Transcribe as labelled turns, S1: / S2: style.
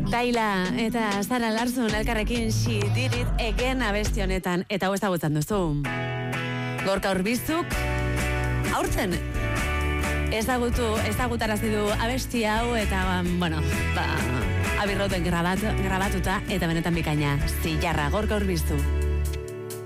S1: Taila eta Sara Larsson elkarrekin She Did It Again abesti honetan, eta hau ezagutzen duzu. Gorka Urbizuk aurten ezagutarazi du abesti hau, eta abirroten grabatuta, eta benetan bikaina. Zilarra, Gorka Urbizuk.